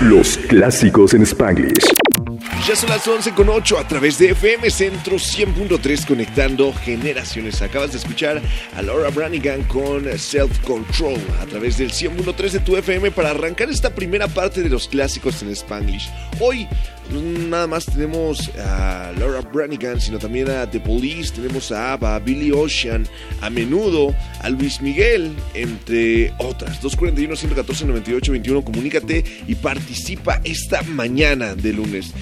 Los clásicos en Spanglish. Ya son las 11:08 a través de FM Centro 100.3 conectando generaciones. Acabas de escuchar a Laura Branigan con Self Control a través del 100.3 de tu FM para arrancar esta primera parte de los clásicos en Spanglish. Hoy nada más tenemos a Laura Branigan, sino también a The Police, tenemos a ABBA, a Billy Ocean, a Menudo, a Luis Miguel, entre otras. 241-114-98-21, comunícate y participa esta mañana de lunes.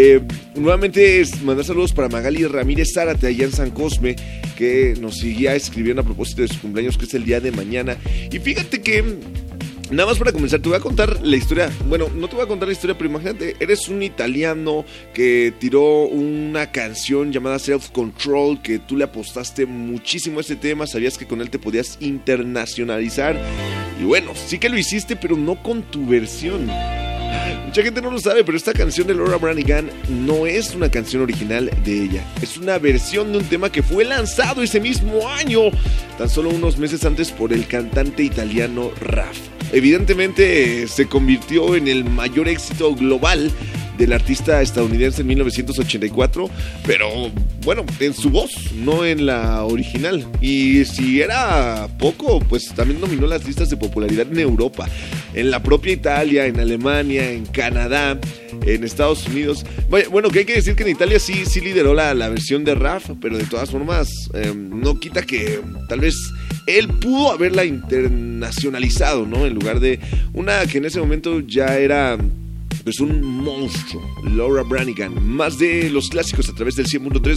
Nuevamente mandar saludos para Magali Ramírez Zárate allá en San Cosme, que nos seguía escribiendo a propósito de su cumpleaños, que es el día de mañana. Y fíjate que nada más para comenzar, te voy a contar la historia. Bueno, no te voy a contar la historia, pero imagínate, eres un italiano que tiró una canción llamada Self Control, que tú le apostaste muchísimo a este tema, sabías que con él te podías internacionalizar. Y bueno, sí que lo hiciste, pero no con tu versión. Mucha gente no lo sabe, pero esta canción de Laura Branigan no es una canción original de ella. Es una versión de un tema que fue lanzado ese mismo año, tan solo unos meses antes, por el cantante italiano Raf. Evidentemente se convirtió en el mayor éxito global del artista estadounidense en 1984, pero bueno, en su voz, no en la original. Y si era poco, pues también dominó las listas de popularidad en Europa, en la propia Italia, en Alemania, en Canadá, en Estados Unidos. Bueno, que hay que decir que en Italia sí lideró la versión de Raf, pero de todas formas no quita que tal vez él pudo haberla internacionalizado, ¿no? En lugar de una que en ese momento ya era pues un monstruo. Laura Branigan. Más de los clásicos a través del 100.3,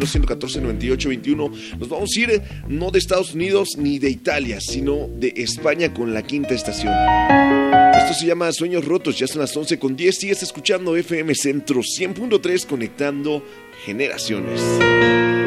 241-114-98-21. Nos vamos a ir no de Estados Unidos ni de Italia, sino de España con la quinta estación. Esto se llama Sueños Rotos. Ya son las 11:10. Sigues escuchando FM Centro 100.3 conectando generaciones.